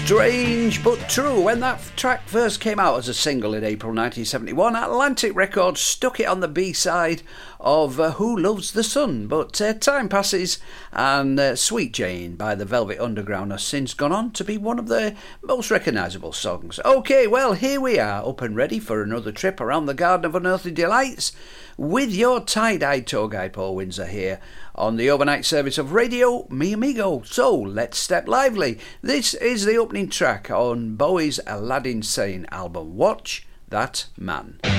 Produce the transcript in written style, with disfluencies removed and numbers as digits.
Strange but true. When that track first came out as a single in April 1971, Atlantic Records stuck it on the B-side of Who Loves the Sun. But time passes and Sweet Jane by the Velvet Underground has since gone on to be one of their most recognisable songs. OK, well, here we are, up and ready for another trip around the Garden of Unearthly Delights with your tie-dyed tour guide Paul Windsor here on the overnight service of Radio Mi Amigo. So let's step lively. This is the opening track on Bowie's Aladdin Sane album, Watch That Man.